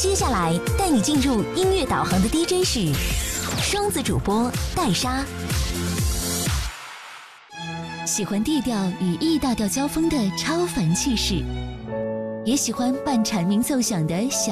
接下来带你进入音乐导航的 DJ 是双子主播戴莎。喜欢D调与E大调交锋的超凡气势，也喜欢半蝉鸣奏响的小